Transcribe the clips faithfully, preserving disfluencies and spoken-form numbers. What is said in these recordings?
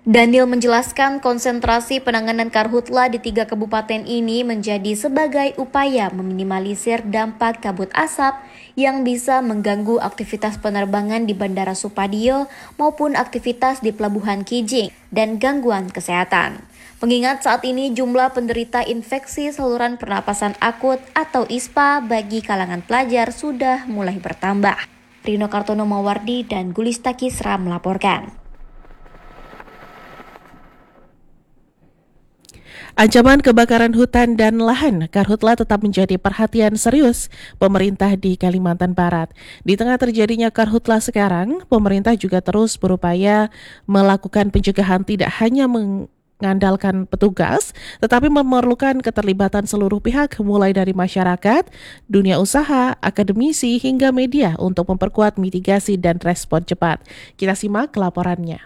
Daniel menjelaskan konsentrasi penanganan karhutla di tiga kabupaten ini menjadi sebagai upaya meminimalisir dampak kabut asap yang bisa mengganggu aktivitas penerbangan di Bandara Supadio maupun aktivitas di Pelabuhan Kijing dan gangguan kesehatan. Mengingat saat ini jumlah penderita infeksi saluran pernapasan akut atau I S P A bagi kalangan pelajar sudah mulai bertambah. Rino Kartono Mawardi dan Gulista Kisra melaporkan. Ancaman kebakaran hutan dan lahan karhutla tetap menjadi perhatian serius pemerintah di Kalimantan Barat. Di tengah terjadinya karhutla sekarang, pemerintah juga terus berupaya melakukan pencegahan tidak hanya mengandalkan petugas, tetapi memerlukan keterlibatan seluruh pihak mulai dari masyarakat, dunia usaha, akademisi, hingga media untuk memperkuat mitigasi dan respon cepat. Kita simak laporannya.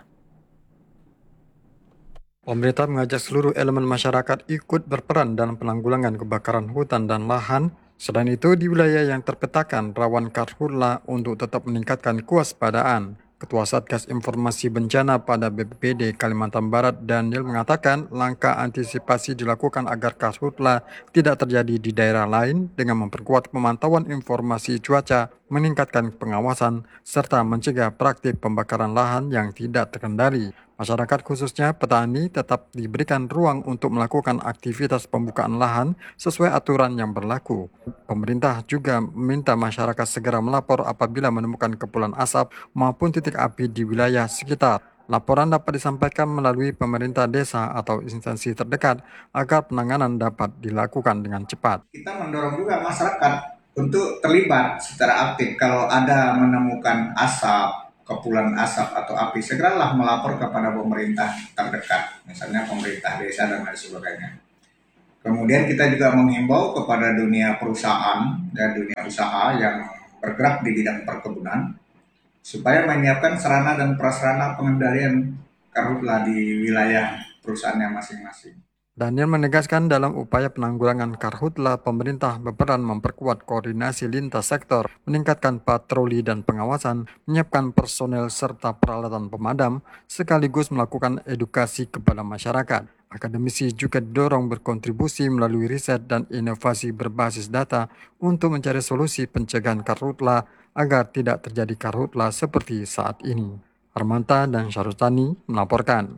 Pemerintah mengajak seluruh elemen masyarakat ikut berperan dalam penanggulangan kebakaran hutan dan lahan. Selain itu, di wilayah yang terpetakan rawan karhutla untuk tetap meningkatkan kewaspadaan. Ketua Satgas Informasi Bencana pada B P B D Kalimantan Barat, Daniel, mengatakan langkah antisipasi dilakukan agar karhutla tidak terjadi di daerah lain dengan memperkuat pemantauan informasi cuaca, meningkatkan pengawasan, serta mencegah praktik pembakaran lahan yang tidak terkendali. Masyarakat khususnya petani tetap diberikan ruang untuk melakukan aktivitas pembukaan lahan sesuai aturan yang berlaku. Pemerintah juga meminta masyarakat segera melapor apabila menemukan kepulan asap maupun titik api di wilayah sekitar. Laporan dapat disampaikan melalui pemerintah desa atau instansi terdekat agar penanganan dapat dilakukan dengan cepat. Kita mendorong juga masyarakat untuk terlibat secara aktif kalau ada menemukan asap, kepulan asap atau api, segeralah melapor kepada pemerintah terdekat, misalnya pemerintah desa dan lain sebagainya. Kemudian kita juga menghimbau kepada dunia perusahaan dan dunia usaha yang bergerak di bidang perkebunan supaya menyiapkan sarana dan prasarana pengendalian karhutla di wilayah perusahaannya masing-masing. Daniel menegaskan dalam upaya penanggulangan karhutla, pemerintah berperan memperkuat koordinasi lintas sektor, meningkatkan patroli dan pengawasan, menyiapkan personel serta peralatan pemadam, sekaligus melakukan edukasi kepada masyarakat. Akademisi juga didorong berkontribusi melalui riset dan inovasi berbasis data untuk mencari solusi pencegahan karhutla agar tidak terjadi karhutla seperti saat ini. Armanta dan Syarustani melaporkan.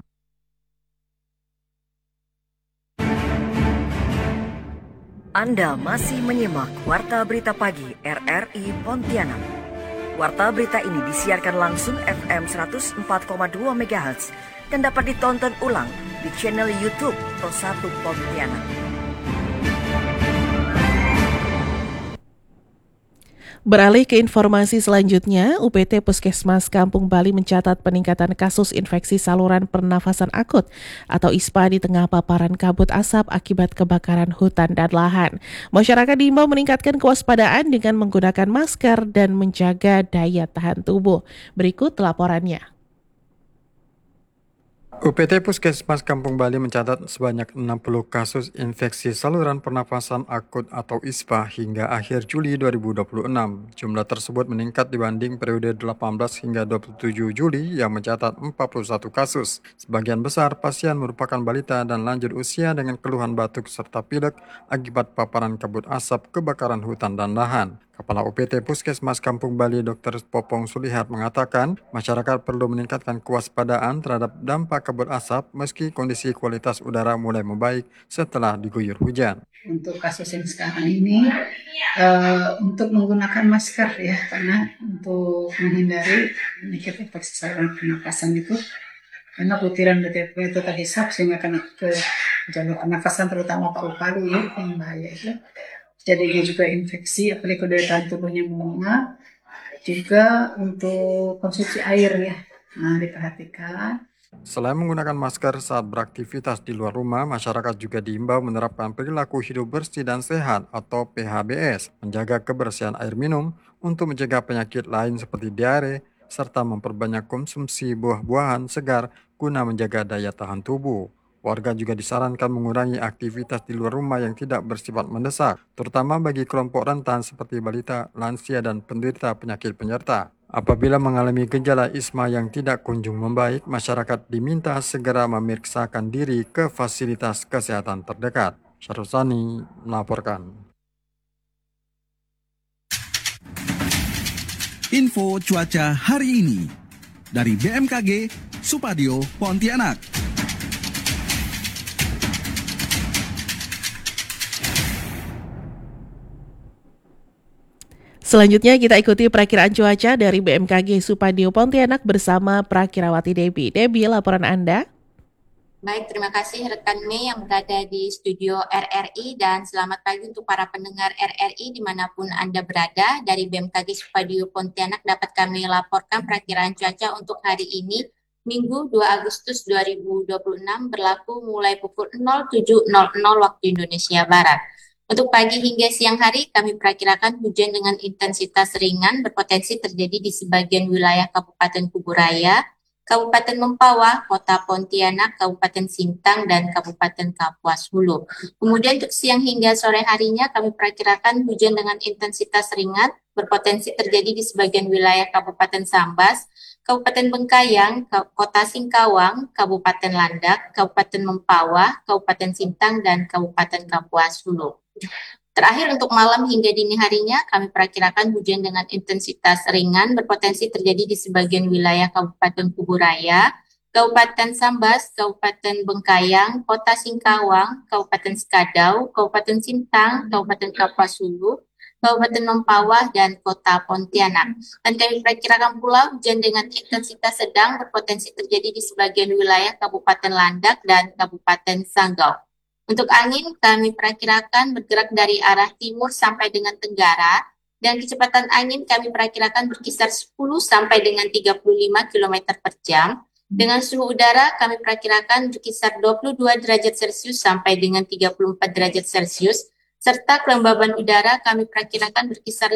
Anda masih menyimak Warta Berita Pagi R R I Pontianak. Warta berita ini disiarkan langsung F M seratus empat koma dua megahertz dan dapat ditonton ulang di channel YouTube Pro satu Pontianak. Beralih ke informasi selanjutnya, U P T Puskesmas Kampung Bali mencatat peningkatan kasus infeksi saluran pernafasan akut atau I S P A di tengah paparan kabut asap akibat kebakaran hutan dan lahan. Masyarakat diimbau meningkatkan kewaspadaan dengan menggunakan masker dan menjaga daya tahan tubuh. Berikut laporannya. U P T Puskesmas Kampung Bali mencatat sebanyak enam puluh kasus infeksi saluran pernafasan akut atau I S P A hingga akhir Juli dua ribu dua puluh enam. Jumlah tersebut meningkat dibanding periode delapan belas hingga dua puluh tujuh Juli yang mencatat empat puluh satu kasus. Sebagian besar pasien merupakan balita dan lanjut usia dengan keluhan batuk serta pilek akibat paparan kabut asap kebakaran hutan dan lahan. Kepala U P T Puskesmas Kampung Bali Dokter Popong Sulihat mengatakan masyarakat perlu meningkatkan kewaspadaan terhadap dampak kabut asap meski kondisi kualitas udara mulai membaik setelah diguyur hujan. Untuk kasus yang sekarang ini uh, untuk menggunakan masker ya, karena untuk menghindari penyakit infeksi saluran pernapasan itu karena butiran butiran itu terhisap sehingga kena ke jalur pernapasan terutama paru-paru ya yang bahaya itu. Jadi dia juga infeksi, apalagi daya tahan tubuhnya menengah. Juga untuk konsumsi air ya, nah diperhatikan. Selain menggunakan masker saat beraktivitas di luar rumah, masyarakat juga diimbau menerapkan perilaku hidup bersih dan sehat atau P H B S, menjaga kebersihan air minum untuk mencegah penyakit lain seperti diare, serta memperbanyak konsumsi buah-buahan segar guna menjaga daya tahan tubuh. Warga juga disarankan mengurangi aktivitas di luar rumah yang tidak bersifat mendesak, terutama bagi kelompok rentan seperti balita, lansia, dan penderita penyakit penyerta. Apabila mengalami gejala isma yang tidak kunjung membaik, masyarakat diminta segera memeriksakan diri ke fasilitas kesehatan terdekat. Syarusani melaporkan. Info cuaca hari ini dari B M K G Supadio Pontianak. Selanjutnya kita ikuti perakiraan cuaca dari B M K G Supadio Pontianak bersama Prakirawati Debbie. Debbie, laporan Anda. Baik, terima kasih rekan Mei yang berada di studio R R I dan selamat pagi untuk para pendengar R R I dimanapun Anda berada. Dari B M K G Supadio Pontianak dapat kami laporkan perakiraan cuaca untuk hari ini, Minggu dua Agustus dua ribu dua puluh enam, berlaku mulai pukul nol tujuh nol nol waktu Indonesia Barat. Untuk pagi hingga siang hari, kami perkirakan hujan dengan intensitas ringan berpotensi terjadi di sebagian wilayah Kabupaten Kuburaya, Kabupaten Mempawah, Kota Pontianak, Kabupaten Sintang, dan Kabupaten Kapuas Hulu. Kemudian untuk siang hingga sore harinya, kami perkirakan hujan dengan intensitas ringan berpotensi terjadi di sebagian wilayah Kabupaten Sambas, Kabupaten Bengkayang, Kota Singkawang, Kabupaten Landak, Kabupaten Mempawah, Kabupaten Sintang, dan Kabupaten Kapuas Hulu. Terakhir untuk malam hingga dini harinya, kami perkirakan hujan dengan intensitas ringan berpotensi terjadi di sebagian wilayah Kabupaten Kuburaya, Kabupaten Sambas, Kabupaten Bengkayang, Kota Singkawang, Kabupaten Sekadau, Kabupaten Sintang, Kabupaten Kapuas Hulu, Kabupaten Mempawah, dan Kota Pontianak. Dan kami perkirakan pula hujan dengan intensitas sedang berpotensi terjadi di sebagian wilayah Kabupaten Landak dan Kabupaten Sanggau. Untuk angin, kami perkirakan bergerak dari arah timur sampai dengan tenggara, dan kecepatan angin kami perkirakan berkisar sepuluh sampai dengan tiga puluh lima kilometer per jam. Dengan suhu udara, kami perkirakan berkisar dua puluh dua derajat Celcius sampai dengan tiga puluh empat derajat Celcius, serta kelembaban udara kami perkirakan berkisar